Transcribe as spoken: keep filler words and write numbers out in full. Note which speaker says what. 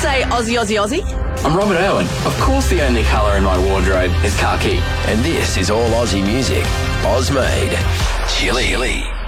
Speaker 1: say Aussie, Aussie, Aussie.
Speaker 2: I'm Robert Irwin. Of course the only colour in my wardrobe is khaki.
Speaker 3: And this is all Aussie music. Oz made. Chili.